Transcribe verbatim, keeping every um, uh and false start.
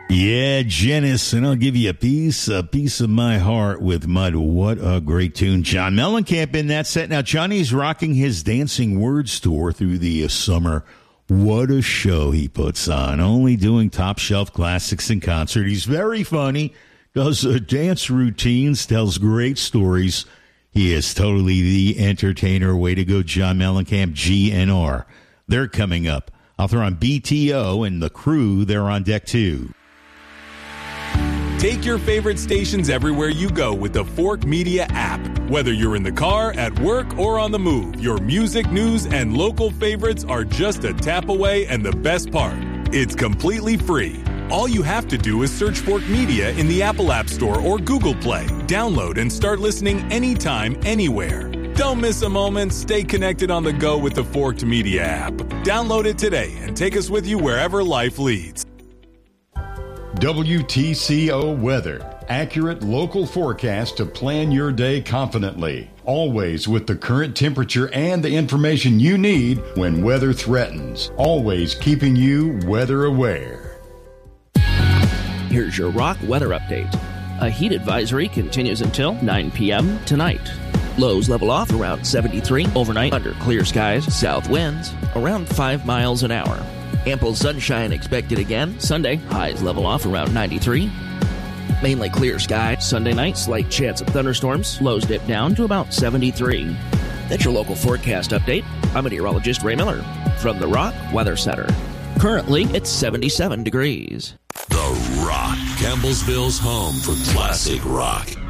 Yeah, Genesis, and I'll give you a piece, a piece of my heart with Mud. What a great tune. John Mellencamp in that set. Now, Johnny's rocking his Dancing Words tour through the uh, summer. What a show he puts on. Only doing top shelf classics in concert. He's very funny, does uh, dance routines, tells great stories. He is totally the entertainer. Way to go, John Mellencamp, G N R. They're coming up. I'll throw on B T O and the crew. They're on deck too. Take your favorite stations everywhere you go with the Fork Media app. Whether you're in the car, at work, or on the move, your music, news, and local favorites are just a tap away, and the best part, it's completely free. All you have to do is search Fork Media in the Apple App Store or Google Play. Download and start listening anytime, anywhere. Don't miss a moment. Stay connected on the go with the Forked Media app. Download it today and take us with you wherever life leads. W T C O Weather. Accurate local forecast to plan your day confidently. Always with the current temperature and the information you need when weather threatens. Always keeping you weather aware. Here's your Rock weather update. A heat advisory continues until nine p.m. tonight. Lows level off around seventy-three overnight under clear skies. South winds around five miles an hour. Ample sunshine expected again. Sunday, highs level off around ninety-three. Mainly clear sky. Sunday night, slight chance of thunderstorms. Lows dip down to about seventy-three. That's your local forecast update. I'm meteorologist Ray Miller from the Rock Weather Center. Currently, it's seventy-seven degrees. The Rock, Campbellsville's home for classic rock.